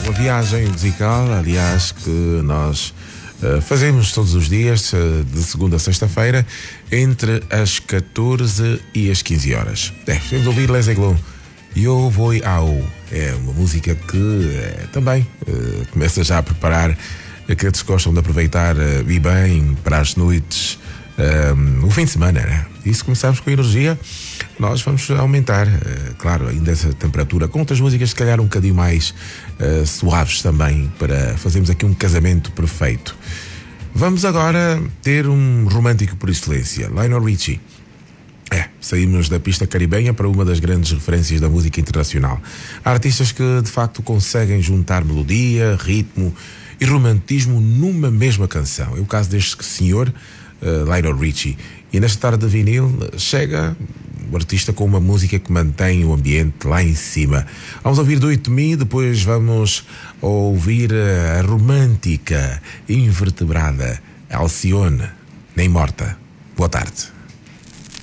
uma viagem musical, aliás, que nós fazemos todos os dias, de segunda a sexta-feira, entre as 14 e as 15 horas. Vamos ouvir Leslie Glow. Eu vou ao. É uma música que também começa já a preparar aqueles que gostam de aproveitar e bem para as noites, o fim de semana, né? E se começarmos com energia, nós vamos aumentar, claro, ainda essa temperatura, com outras músicas se calhar um bocadinho mais suaves também, para fazermos aqui um casamento perfeito. Vamos agora ter um romântico por excelência, Lionel Richie. Saímos da pista caribenha para uma das grandes referências da música internacional. Há artistas que de facto conseguem juntar melodia, ritmo e romantismo numa mesma canção. É o caso deste senhor, Lionel Richie. E nesta tarde de vinil chega o artista com uma música que mantém o ambiente lá em cima. Vamos ouvir Do It To Me, depois vamos ouvir a romântica, invertebrada Alcione, nem morta. Boa tarde.